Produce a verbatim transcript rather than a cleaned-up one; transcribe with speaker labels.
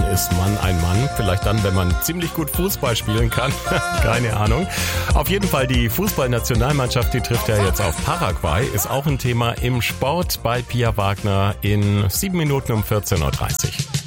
Speaker 1: ist man ein Mann? Vielleicht dann, wenn man ziemlich gut Fußball spielen kann. Keine Ahnung. Auf jeden Fall die Fußballnationalmannschaft, die trifft ja jetzt auf Paraguay. Ist auch ein Thema im Sport bei Pia Wagner in sieben Minuten um vierzehn Uhr dreißig.